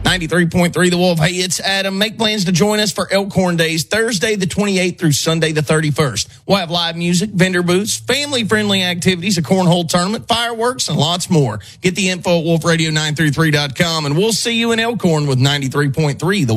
93.3 The Wolf. Hey, it's Adam. Make plans to join us for Elkhorn Days, Thursday the 28th through Sunday the 31st. We'll have live music, vendor booths, family-friendly activities, a cornhole tournament, fireworks, and lots more. Get the info at wolfradio933.com, and we'll see you in Elkhorn with 93.3 The